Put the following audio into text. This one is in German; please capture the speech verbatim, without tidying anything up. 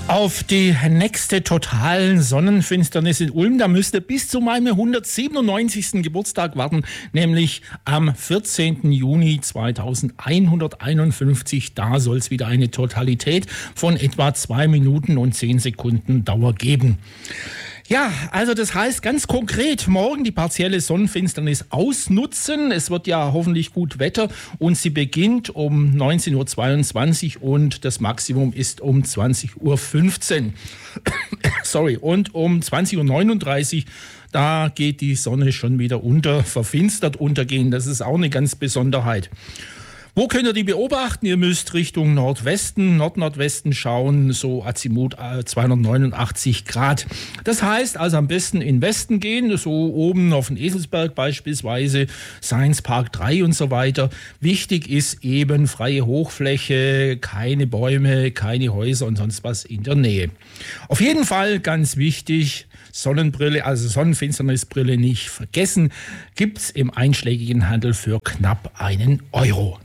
Auf die nächste totalen Sonnenfinsternis in Ulm, da müsst ihr bis zu meinem hundertsiebenundneunzigsten Geburtstag warten, nämlich am vierzehnten Juni zweitausendeinhunderteinundfünfzig. Da soll es wieder eine Totalität von etwa zwei Minuten und zehn Sekunden Dauer geben. Ja, also das heißt ganz konkret, morgen die partielle Sonnenfinsternis ausnutzen. Es wird ja hoffentlich gut Wetter und sie beginnt um neunzehn Uhr zweiundzwanzig und das Maximum ist um zwanzig Uhr fünfzehn. Sorry, und um zwanzig Uhr neununddreißig, da geht die Sonne schon wieder unter, verfinstert untergehen. Das ist auch eine ganz Besonderheit. Wo könnt ihr die beobachten? Ihr müsst Richtung Nordwesten, Nord-Nordwesten schauen, so Azimut zweihundertneunundachtzig Grad. Das heißt also am besten in Westen gehen, so oben auf den Eselsberg beispielsweise, Science Park drei und so weiter. Wichtig ist eben freie Hochfläche, keine Bäume, keine Häuser und sonst was in der Nähe. Auf jeden Fall ganz wichtig, Sonnenbrille, also Sonnenfinsternisbrille nicht vergessen, gibt's im einschlägigen Handel für knapp einen Euro.